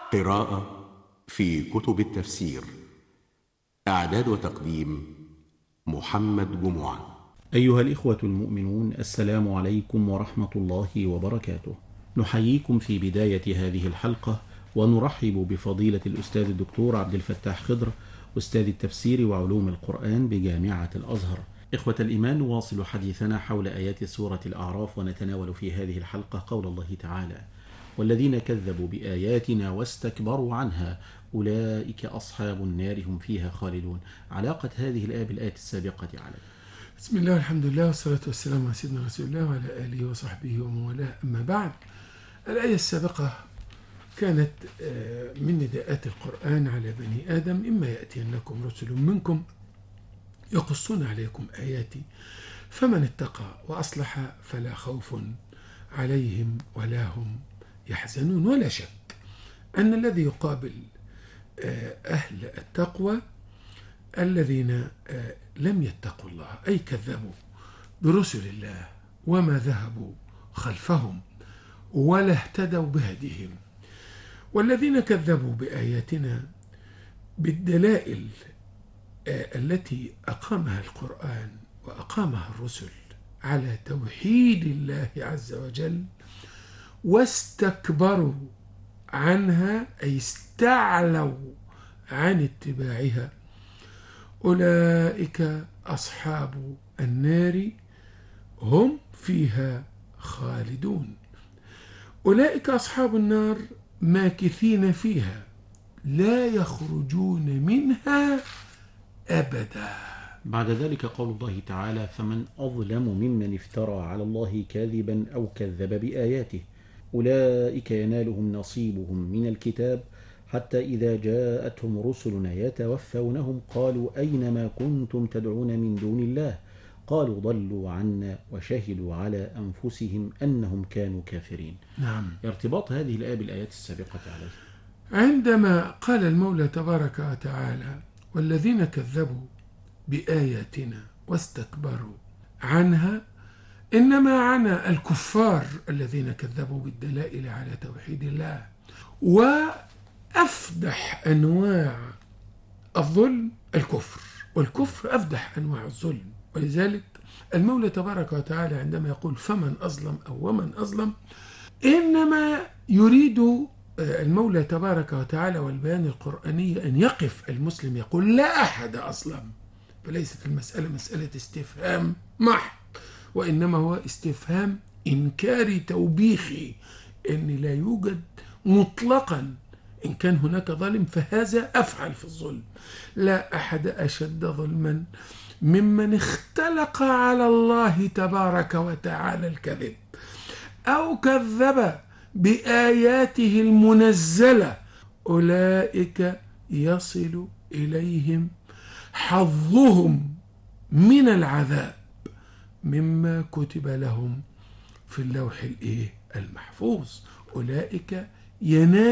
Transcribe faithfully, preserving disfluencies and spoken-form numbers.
قراءة في كتب التفسير. إعداد وتقديم محمد جمعة. أيها الإخوة المؤمنون، السلام عليكم ورحمة الله وبركاته. نحييكم في بداية هذه الحلقة ونرحب بفضيلة الأستاذ الدكتور عبد الفتاح خضر، أستاذ التفسير وعلوم القرآن بجامعة الأزهر. إخوة الإيمان، نواصل حديثنا حول آيات سورة الأعراف، ونتناول في هذه الحلقة قول الله تعالى: والذين كذبوا بآياتنا واستكبروا عنها أولئك أصحاب النار هم فيها خالدون. علاقة هذه الآية بالآية السابقة عليه. بسم الله والحمد لله والصلاة والسلام على سيدنا رسول الله وعلى آله وصحبه ومن والاه، أما بعد. الآية السابقة كانت من نداءات القرآن على بني آدم: إما يأتينكم رسل منكم يقصون عليكم آياتي فمن اتقى وأصلح فلا خوف عليهم ولا هم يحزنون. ولا شك أن الذي يقابل أهل التقوى الذين لم يتقوا الله، أي كذبوا برسل الله وما ذهبوا خلفهم ولا اهتدوا بهديهم. والذين كذبوا بآياتنا بالدلائل التي أقامها القرآن وأقامها الرسل على توحيد الله عز وجل واستكبروا عنها، أي استعلوا عن اتباعها، أولئك أصحاب النار هم فيها خالدون. أولئك أصحاب النار ماكثين فيها لا يخرجون منها أبدا. بعد ذلك قول الله تعالى: فمن أظلم ممن افترى على الله كاذبا أو كذب بآياته أولئك ينالهم نصيبهم من الكتاب حتى إذا جاءتهم رسلنا يتوفونهم قالوا أين ما كنتم تدعون من دون الله قالوا ضلوا عنا وشهدوا على أنفسهم أنهم كانوا كافرين. نعم. ارتباط هذه الآية بالآيات السابقة عليه. عندما قال المولى تبارك وتعالى: والذين كذبوا بآياتنا واستكبروا عنها، إنما عنا الكفار الذين كذبوا بالدلائل على توحيد الله. وأفدح أنواع الظلم الكفر، والكفر أفدح أنواع الظلم. ولذلك المولى تبارك وتعالى عندما يقول فمن أظلم أو ومن أظلم، إنما يريد المولى تبارك وتعالى والبيان القرآني أن يقف المسلم يقول لا أحد أظلم، فليست المسألة مسألة استفهام محض، وإنما هو استفهام إنكاري توبيخي، إن لا يوجد مطلقا إن كان هناك ظالم فهذا أفعل في الظلم. لا أحد أشد ظلما ممن اختلق على الله تبارك وتعالى الكذب أو كذب بآياته المنزلة. أولئك يصل إليهم حظهم من العذاب مما كتب لهم في اللوح المحفوظ. أولئك ينال